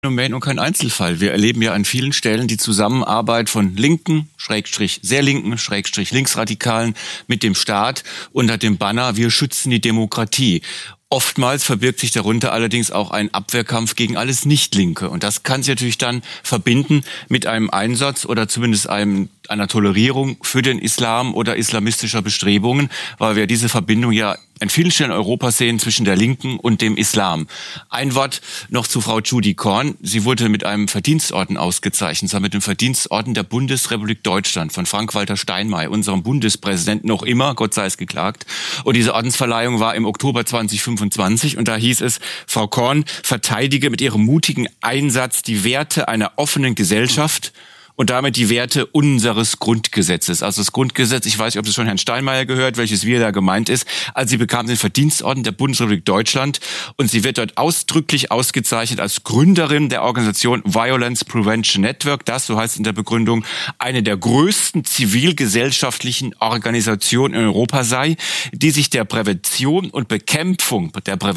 Phänomen und kein Einzelfall. Wir erleben ja an vielen Stellen die Zusammenarbeit von Linken, Schrägstrich sehr Linken, Schrägstrich Linksradikalen mit dem Staat unter dem Banner "Wir schützen die Demokratie". Oftmals verbirgt sich darunter allerdings auch ein Abwehrkampf gegen alles Nicht-Linke. Und das kann sich natürlich dann verbinden mit einem Einsatz oder zumindest einer Tolerierung für den Islam oder islamistischer Bestrebungen, weil wir diese Verbindung ja an vielen Stellen Europas sehen zwischen der Linken und dem Islam. Ein Wort noch zu Frau Judy Korn. Sie wurde mit einem Verdienstorden ausgezeichnet, zwar mit dem Verdienstorden der Bundesrepublik Deutschland von Frank-Walter Steinmeier, unserem Bundespräsidenten, noch immer, Gott sei es geklagt. Und diese Ordensverleihung war im Oktober 2025 und da hieß es, Frau Korn verteidige mit ihrem mutigen Einsatz die Werte einer offenen Gesellschaft und damit die Werte unseres Grundgesetzes. Also das Grundgesetz, ich weiß nicht, ob es schon Herrn Steinmeier gehört, welches wir da gemeint ist. Also sie bekam den Verdienstorden der Bundesrepublik Deutschland und sie wird dort ausdrücklich ausgezeichnet als Gründerin der Organisation Violence Prevention Network. Das, so heißt es in der Begründung, eine der größten zivilgesellschaftlichen Organisationen in Europa sei, die sich der Prävention und Bekämpfung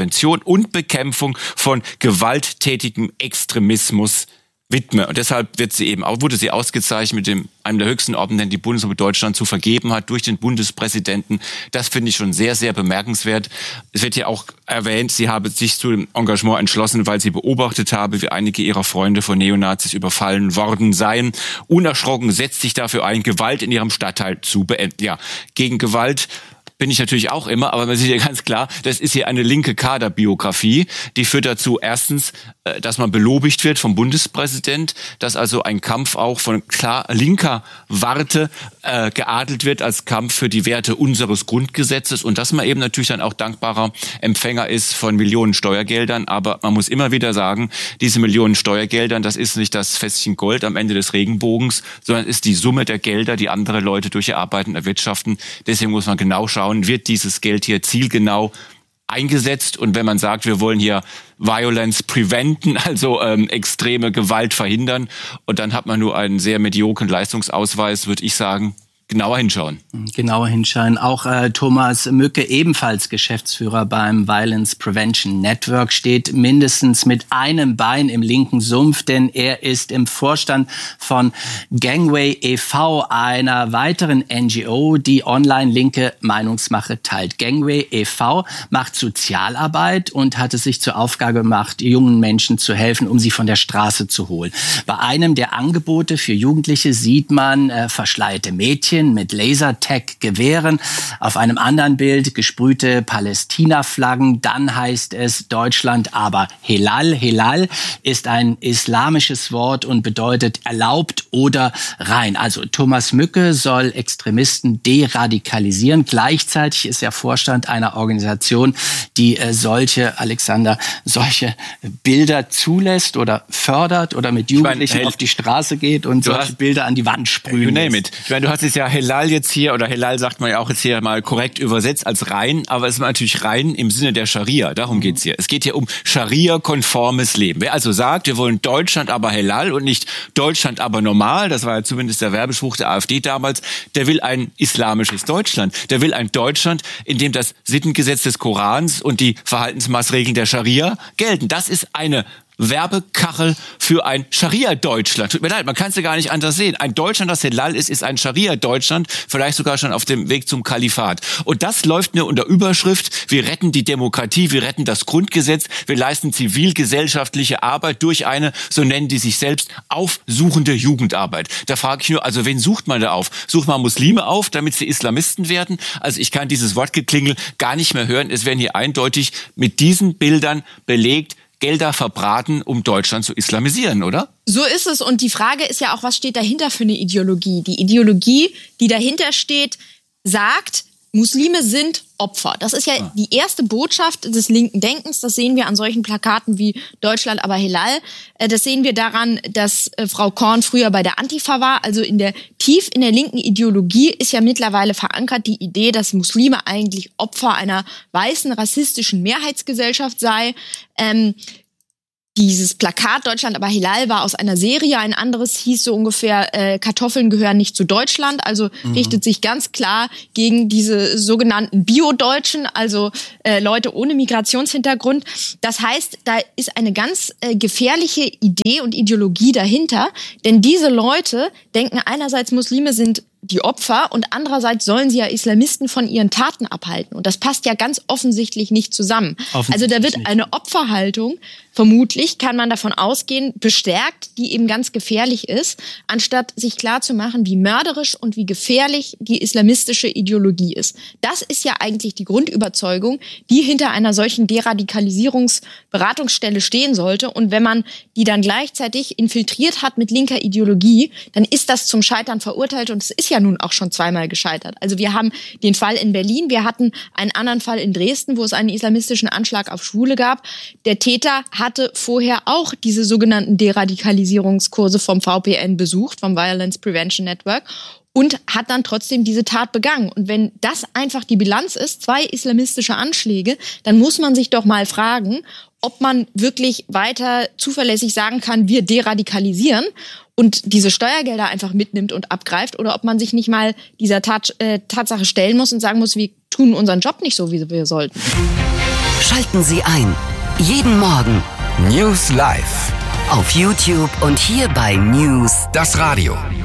von gewalttätigem Extremismus widme. Und deshalb wurde sie ausgezeichnet mit einem der höchsten Orden, den die Bundesrepublik Deutschland zu vergeben hat, durch den Bundespräsidenten. Das finde ich schon sehr, sehr bemerkenswert. Es wird ja auch erwähnt, sie habe sich zu dem Engagement entschlossen, weil sie beobachtet habe, wie einige ihrer Freunde von Neonazis überfallen worden seien. Unerschrocken setzt sich dafür ein, Gewalt in ihrem Stadtteil zu beenden. Ja, gegen Gewalt bin ich natürlich auch immer, aber man sieht ja ganz klar, das ist hier eine linke Kaderbiografie, die führt dazu erstens, dass man belobigt wird vom Bundespräsident, dass also ein Kampf auch von klar linker Warte geadelt wird als Kampf für die Werte unseres Grundgesetzes und dass man eben natürlich dann auch dankbarer Empfänger ist von Millionen Steuergeldern, aber man muss immer wieder sagen, diese Millionen Steuergeldern, das ist nicht das Fässchen Gold am Ende des Regenbogens, sondern ist die Summe der Gelder, die andere Leute durch ihr Arbeiten erwirtschaften. Deswegen muss man genau schauen, wird dieses Geld hier zielgenau eingesetzt. Und wenn man sagt, wir wollen hier Violence preventen, also extreme Gewalt verhindern, und dann hat man nur einen sehr mediokren Leistungsausweis, würde ich sagen, genauer hinschauen. Genauer hinschauen. Auch Thomas Mücke, ebenfalls Geschäftsführer beim Violence Prevention Network, steht mindestens mit einem Bein im linken Sumpf, denn er ist im Vorstand von Gangway e.V., einer weiteren NGO, die online linke Meinungsmache teilt. Gangway e.V. macht Sozialarbeit und hat es sich zur Aufgabe gemacht, jungen Menschen zu helfen, um sie von der Straße zu holen. Bei einem der Angebote für Jugendliche sieht man verschleierte Mädchen mit Lasertag-Gewehren. Auf einem anderen Bild gesprühte Palästina-Flaggen. Dann heißt es Deutschland aber Helal. Helal ist ein islamisches Wort und bedeutet erlaubt oder rein. Also Thomas Mücke soll Extremisten deradikalisieren. Gleichzeitig ist er Vorstand einer Organisation, die solche Bilder zulässt oder fördert oder mit Jugendlichen auf die Straße geht und solche Bilder an die Wand sprühen. You name it. Ich meine, du hast es ja Helal jetzt hier, oder Helal sagt man ja auch jetzt hier mal korrekt übersetzt als rein, aber es ist natürlich rein im Sinne der Scharia. Darum geht's hier. Es geht hier um Scharia-konformes Leben. Wer also sagt, wir wollen Deutschland aber Helal und nicht Deutschland aber normal, das war ja zumindest der Werbespruch der AfD damals, der will ein islamisches Deutschland. Der will ein Deutschland, in dem das Sittengesetz des Korans und die Verhaltensmaßregeln der Scharia gelten. Das ist eine Werbekachel für ein Scharia-Deutschland. Tut mir leid, man kann es ja gar nicht anders sehen. Ein Deutschland, das Helal ist ein Scharia-Deutschland, vielleicht sogar schon auf dem Weg zum Kalifat. Und das läuft nur unter Überschrift, wir retten die Demokratie, wir retten das Grundgesetz, wir leisten zivilgesellschaftliche Arbeit durch eine, so nennen die sich selbst, aufsuchende Jugendarbeit. Da frage ich nur, also wen sucht man da auf? Sucht man Muslime auf, damit sie Islamisten werden? Also ich kann dieses Wortgeklingel gar nicht mehr hören. Es werden hier eindeutig mit diesen Bildern belegt, Gelder verbraten, um Deutschland zu islamisieren, oder? So ist es. Und die Frage ist ja auch, was steht dahinter für eine Ideologie? Die Ideologie, die dahinter steht, sagt, Muslime sind Opfer. Das ist ja die erste Botschaft des linken Denkens. Das sehen wir an solchen Plakaten wie Deutschland aber Helal. Das sehen wir daran, dass Frau Korn früher bei der Antifa war. Also tief in der linken Ideologie ist ja mittlerweile verankert die Idee, dass Muslime eigentlich Opfer einer weißen rassistischen Mehrheitsgesellschaft sei. dieses Plakat Deutschland, aber Hilal war aus einer Serie, ein anderes hieß so ungefähr Kartoffeln gehören nicht zu Deutschland, also richtet sich ganz klar gegen diese sogenannten Bio-Deutschen, also Leute ohne Migrationshintergrund. Das heißt, da ist eine ganz gefährliche Idee und Ideologie dahinter, denn diese Leute denken einerseits, Muslime sind die Opfer und andererseits sollen sie ja Islamisten von ihren Taten abhalten. Und das passt ja ganz offensichtlich nicht zusammen. Also da wird eine Opferhaltung, vermutlich kann man davon ausgehen, bestärkt, die eben ganz gefährlich ist, anstatt sich klarzumachen, wie mörderisch und wie gefährlich die islamistische Ideologie ist. Das ist ja eigentlich die Grundüberzeugung, die hinter einer solchen Deradikalisierungsberatungsstelle stehen sollte. Und wenn man die dann gleichzeitig infiltriert hat mit linker Ideologie, dann ist das zum Scheitern verurteilt und es ist ja nun auch schon zweimal gescheitert. Also wir haben den Fall in Berlin, wir hatten einen anderen Fall in Dresden, wo es einen islamistischen Anschlag auf Schwule gab. Der Täter hatte vorher auch diese sogenannten Deradikalisierungskurse vom VPN besucht, vom Violence Prevention Network, und hat dann trotzdem diese Tat begangen. Und wenn das einfach die Bilanz ist, 2 islamistische Anschläge, dann muss man sich doch mal fragen, ob man wirklich weiter zuverlässig sagen kann, wir deradikalisieren und diese Steuergelder einfach mitnimmt und abgreift, oder ob man sich nicht mal dieser Tatsache stellen muss und sagen muss, wir tun unseren Job nicht so, wie wir sollten. Schalten Sie ein. Jeden Morgen. News Live. Auf YouTube und hier bei News. Das Radio.